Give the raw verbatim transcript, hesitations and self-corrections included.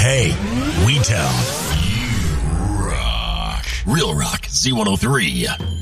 Hey, we tell. You rock. Real Rock Z one oh three.